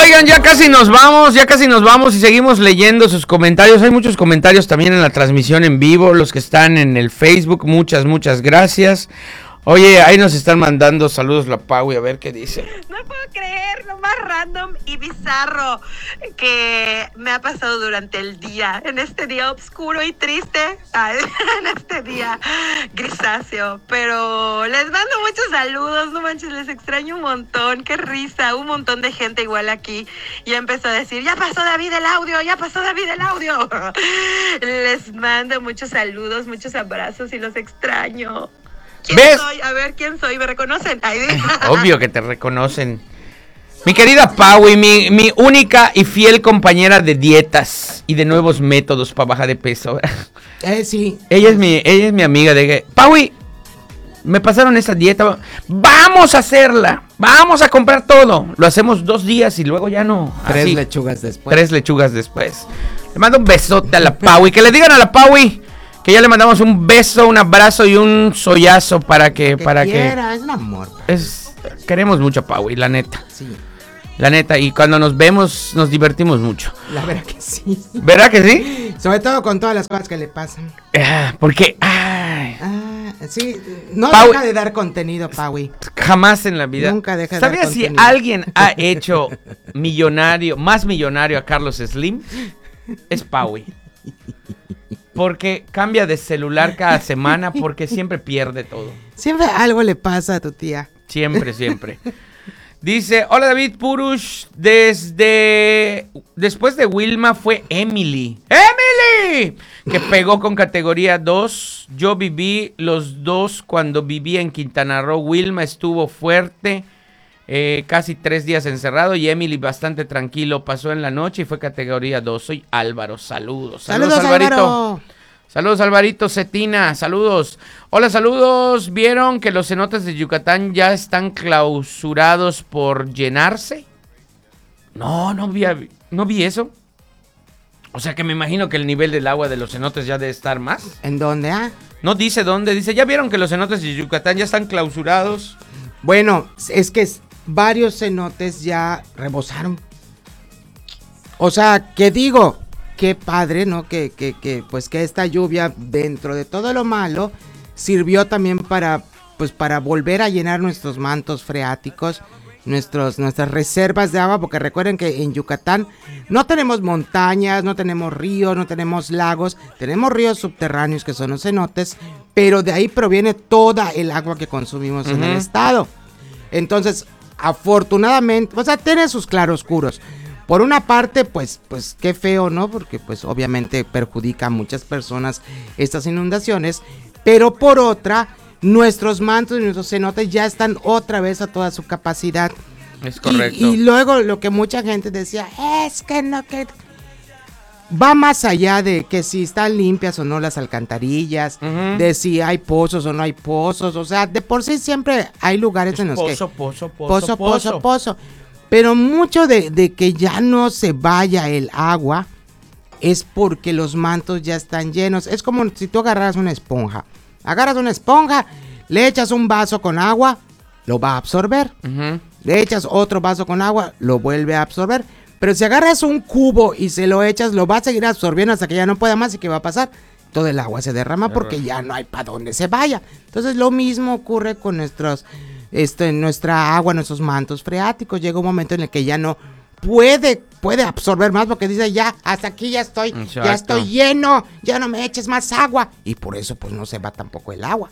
Oigan, ya casi nos vamos y seguimos leyendo sus comentarios. Hay muchos comentarios también en la transmisión en vivo, los que están en el Facebook, muchas gracias. Oye, ahí nos están mandando saludos la Pau y a ver qué dice. No puedo creer lo más random y bizarro que me ha pasado durante el día, en este día oscuro y triste, en este día grisáceo. Pero les mando muchos saludos, no manches, les extraño un montón, qué risa. Un montón de gente igual aquí ya empezó a decir, ya pasó David el audio. Les mando muchos saludos, muchos abrazos y los extraño. ¿Quién soy? A ver, ¿quién soy? ¿Me reconocen? Obvio que te reconocen. Mi querida Pau y mi única y fiel compañera de dietas y de nuevos métodos para bajar de peso. Sí. Ella es mi amiga de que, Pau, me pasaron esa dieta. Vamos a hacerla. Vamos a comprar todo. Lo hacemos 2 días y luego ya no. 3 lechugas después. 3 lechugas después. Le mando un besote a la Pau y que le digan a la Pau que ya le mandamos un beso, un abrazo y un sollazo para que es un amor. Queremos mucho a Pau, la neta. Sí. La neta, y cuando nos vemos nos divertimos mucho. La verdad que sí. ¿Verdad que sí? Sobre todo con todas las cosas que le pasan. Porque sí, no Pau, deja de dar contenido, Paui. Jamás en la vida. Nunca deja de dar contenido. ¿Sabías si alguien ha hecho más millonario a Carlos Slim? Es Paui. Porque cambia de celular cada semana porque siempre pierde todo. Siempre algo le pasa a tu tía. Siempre. Dice, hola David Purush, después de Wilma fue Emily, que pegó con categoría 2. Yo viví los 2 cuando vivía en Quintana Roo. Wilma estuvo fuerte, casi 3 días encerrado, y Emily bastante tranquilo, pasó en la noche y fue categoría 2. Soy Álvaro, saludos Alvarito. Álvaro. Saludos Alvarito Cetina, saludos. Hola, saludos. ¿Vieron que los cenotes de Yucatán ya están clausurados por llenarse? No vi eso. O sea que me imagino que el nivel del agua de los cenotes ya debe estar más. ¿En dónde? No dice dónde, dice, ¿ya vieron que los cenotes de Yucatán ya están clausurados? Bueno, es que varios cenotes ya rebosaron. O sea, ¿qué digo? Qué padre, ¿no? Que esta lluvia, dentro de todo lo malo, sirvió también para volver a llenar nuestros mantos freáticos, nuestras reservas de agua, porque recuerden que en Yucatán no tenemos montañas, no tenemos ríos, no tenemos lagos, tenemos ríos subterráneos que son los cenotes, pero de ahí proviene toda el agua que consumimos en el estado. Entonces, afortunadamente, o sea, tiene sus claroscuros. Por una parte, pues qué feo, ¿no? Porque pues obviamente perjudica a muchas personas estas inundaciones, pero por otra, nuestros mantos y nuestros cenotes ya están otra vez a toda su capacidad. Es correcto. Y luego lo que mucha gente decía, es que no, que va más allá de que si están limpias o no las alcantarillas, de si hay pozos o no hay pozos, o sea, de por sí siempre hay lugares en los pozo. Pero mucho de que ya no se vaya el agua es porque los mantos ya están llenos. Es como si tú agarras una esponja. Agarras una esponja, le echas un vaso con agua, lo va a absorber. Le echas otro vaso con agua, lo vuelve a absorber. Pero si agarras un cubo y se lo echas, lo va a seguir absorbiendo hasta que ya no pueda más. ¿Y qué va a pasar? Todo el agua se derrama porque ya no hay para dónde se vaya. Entonces lo mismo ocurre con nuestra agua, nuestros mantos freáticos. Llega un momento en el que ya no puede absorber más porque dice, ya, hasta aquí ya estoy, exacto, ya estoy lleno, ya no me eches más agua. Y por eso pues no se va tampoco el agua.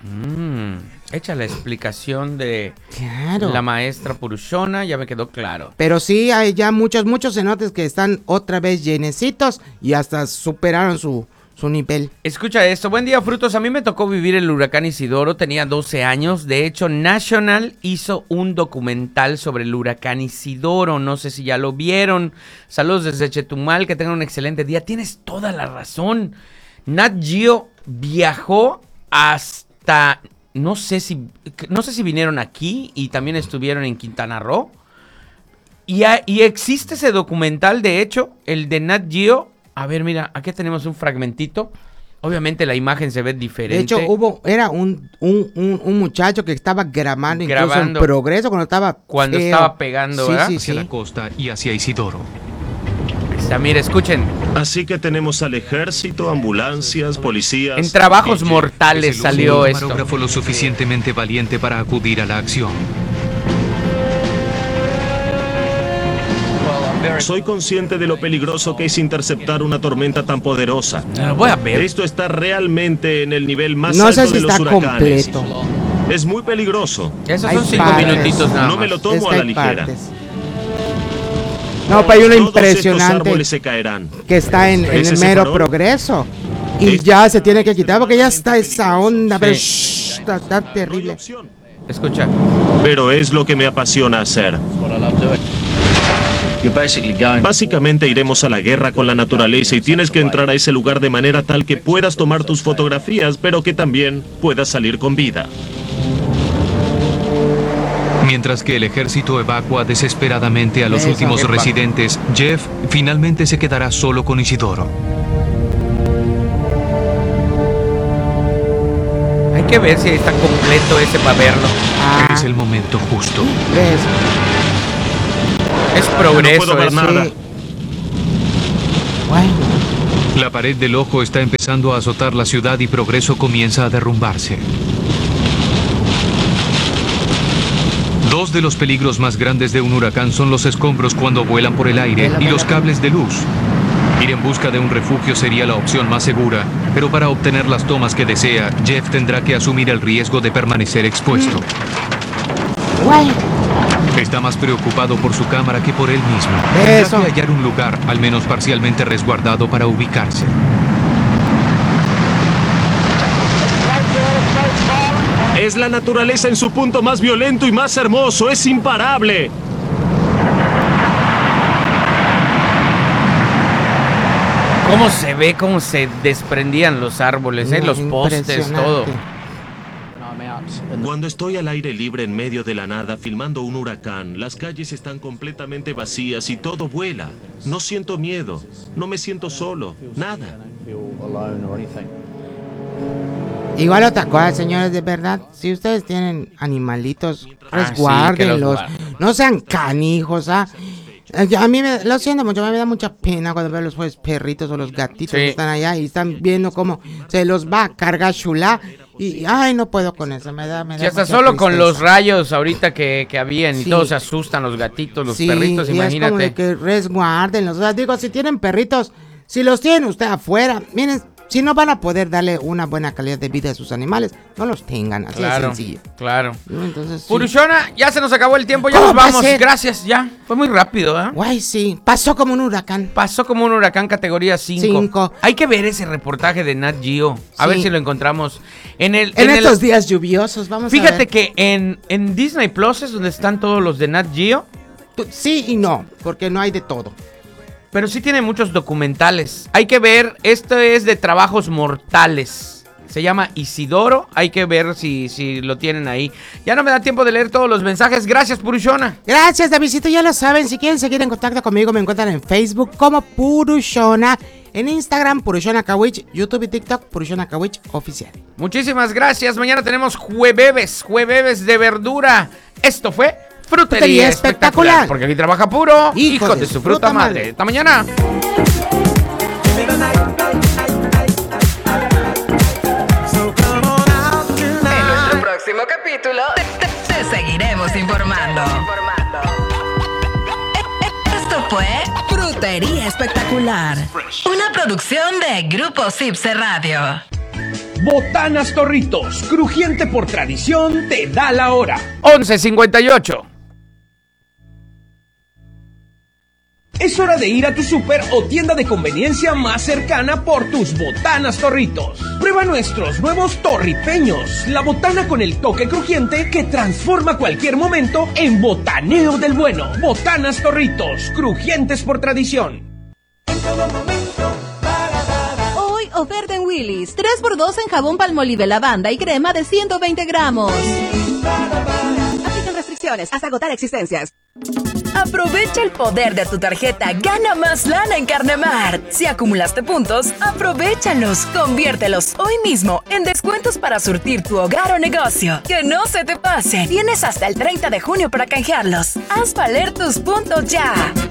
Echa la explicación de claro, la maestra Purushona, ya me quedó claro. Pero sí, hay ya muchos cenotes que están otra vez llenecitos y hasta superaron su nivel. Escucha esto, buen día frutos, a mí me tocó vivir el huracán Isidoro, tenía 12 años, de hecho National hizo un documental sobre el huracán Isidoro, no sé si ya lo vieron, saludos desde Chetumal, que tengan un excelente día, tienes toda la razón, Nat Geo viajó hasta, no sé si vinieron aquí y también estuvieron en Quintana Roo, y existe ese documental, de hecho, el de Nat Geo. A ver, mira, aquí tenemos un fragmentito. Obviamente la imagen se ve diferente. De hecho, era un muchacho que estaba grabando incluso en progreso cuando estaba pegando, ¿verdad? Hacia la costa y hacia Isidoro. Mira, escuchen. Así que tenemos al ejército, ambulancias, policías. En Trabajos Mortales salió esto. El camarógrafo lo suficientemente valiente para acudir a la acción. Soy consciente de lo peligroso que es interceptar una tormenta tan poderosa. Voy a ver. Esto está realmente en el nivel más no alto sé si de los está huracanes. completo. Es muy peligroso. Esos son 5 minutitos nada más. No me lo tomo a la ligera. No, pero hay uno Todos impresionante estos árboles se caerán. que está en el mero progreso. Y ya se tiene que quitar porque ya está esa onda. Pero está terrible. Escucha. Pero es lo que me apasiona hacer. Básicamente iremos a la guerra con la naturaleza y tienes que entrar a ese lugar de manera tal que puedas tomar tus fotografías, pero que también puedas salir con vida. Mientras que el ejército evacua desesperadamente a los últimos residentes, Jeff finalmente se quedará solo con Isidoro. Hay que ver si está completo ese para verlo. Es el momento justo. Es progreso. No puedo ver nada. La pared del ojo está empezando a azotar la ciudad y Progreso comienza a derrumbarse. Dos de los peligros más grandes de un huracán son los escombros cuando vuelan por el aire y los cables de luz. Ir en busca de un refugio sería la opción más segura, pero para obtener las tomas que desea, Jeff tendrá que asumir el riesgo de permanecer expuesto. Está más preocupado por su cámara que por él mismo. Tendrá que hallar un lugar, al menos parcialmente resguardado, para ubicarse. Es la naturaleza en su punto más violento y más hermoso. Es imparable. ¿Cómo se ve? ¿Cómo se desprendían los árboles, los postes, todo? Cuando estoy al aire libre en medio de la nada filmando un huracán, las calles están completamente vacías y todo vuela. No siento miedo, no me siento solo, nada. Igual otra cosa, señores, de verdad, si ustedes tienen animalitos, resguárdenlos, no sean canijos, ¿ah? A mí lo siento mucho, me da mucha pena cuando veo los perritos o los gatitos que están allá y están viendo cómo se los va a cargar chula. Y ay, no puedo con eso, me da si hasta solo tristeza. Con los rayos ahorita que habían y todos se asustan, los gatitos, los perritos, imagínate. Es como de que resguárdenlos, o sea, digo, si tienen perritos, si los tienen usted afuera, miren, si no van a poder darle una buena calidad de vida a sus animales, no los tengan, así de sencillo. Claro. Entonces, Purushona, ya se nos acabó el tiempo, ya nos vamos. Gracias, ya. Fue muy rápido, ¿eh? Guay, sí. Pasó como un huracán. Pasó como un huracán categoría 5. Hay que ver ese reportaje de Nat Geo. A ver si lo encontramos. En estos días lluviosos, vamos a ver. Fíjate que en Disney Plus es donde están todos los de Nat Geo. Sí y no, porque no hay de todo. Pero sí tiene muchos documentales. Hay que ver, esto es de Trabajos Mortales. Se llama Isidoro. Hay que ver si lo tienen ahí. Ya no me da tiempo de leer todos los mensajes. Gracias, Purushona. Gracias, Davidcito. Ya lo saben. Si quieren seguir en contacto conmigo, me encuentran en Facebook como Purushona. En Instagram, Purushona Kawich. YouTube y TikTok, Purushona Kawich Oficial. Muchísimas gracias. Mañana tenemos jueves de verdura. Esto fue Frutería Espectacular. Porque aquí trabaja puro hijo de su fruta madre. Hasta mañana. En nuestro próximo capítulo te seguiremos informando. Esto fue Frutería Espectacular, una producción de Grupo Cipse Radio. Botanas Torritos, crujiente por tradición, te da la hora. 11:58. Es hora de ir a tu súper o tienda de conveniencia más cercana por tus Botanas Torritos. Prueba nuestros nuevos torripeños, la botana con el toque crujiente que transforma cualquier momento en botaneo del bueno. Botanas Torritos, crujientes por tradición. Hoy oferta en Willy's, 3x2 en jabón Palmolive lavanda y crema de 120 gramos. Aplican restricciones hasta agotar existencias. Aprovecha el poder de tu tarjeta Gana Más Lana en Carnemart. Si acumulaste puntos, aprovéchalos. Conviértelos hoy mismo en descuentos para surtir tu hogar o negocio. ¡Que no se te pase! Tienes hasta el 30 de junio para canjearlos. Haz valer tus puntos ya.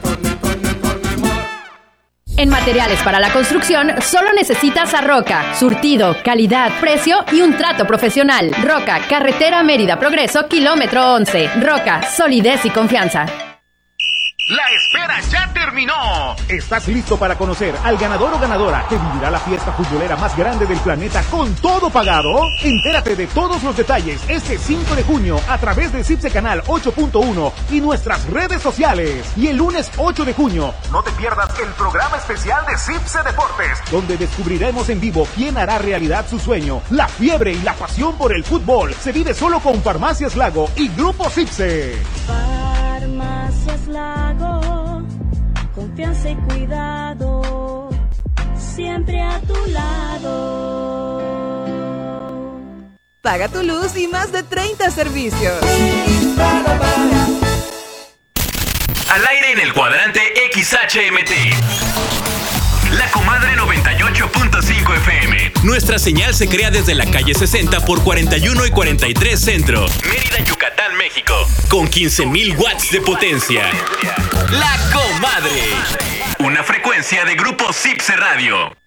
En materiales para la construcción, solo necesitas a Roca. Surtido, calidad, precio y un trato profesional. Roca, carretera Mérida Progreso, kilómetro 11. Roca, solidez y confianza. ¡La espera ya terminó! ¿Estás listo para conocer al ganador o ganadora que vivirá la fiesta futbolera más grande del planeta con todo pagado? Entérate de todos los detalles este 5 de junio a través de Cipse Canal 8.1 y nuestras redes sociales. Y el lunes 8 de junio, no te pierdas el programa especial de Cipse Deportes, donde descubriremos en vivo quién hará realidad su sueño. La fiebre y la pasión por el fútbol se vive solo con Farmacias Lago y Grupo Cipse. Farmacias Lago, confianza y cuidado, siempre a tu lado. Paga tu luz y más de 30 servicios. Al aire en el cuadrante XHMT. La Comadre 98.5 FM. Nuestra señal se crea desde la calle 60 por 41 y 43 Centro, Mérida, Yucatán, México, con 15,000 watts de potencia. La Comadre. Una frecuencia de Grupo Cipse Radio.